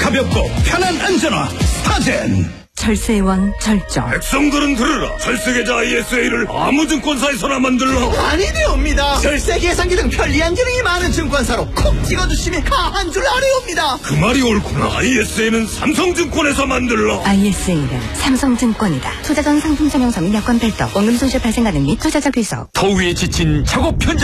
가볍고 편한 안전화 스타젠. 절세의 왕 절정. 백성들은 들으라. 절세계좌 ISA를 아무 증권사에서나 만들라. 아니되옵니다. 절세 계산기 등 편리한 기능이 많은 증권사로 콕 찍어주시면 가한 줄 아래옵니다. 그 말이 옳구나. ISA는 삼성증권에서 만들라. ISA는 삼성증권이다. 투자 전 상품 설명서 및 여건 별도, 원금 손실 발생 가능 및 투자자 귀속. 더위에 지친 작업 현장.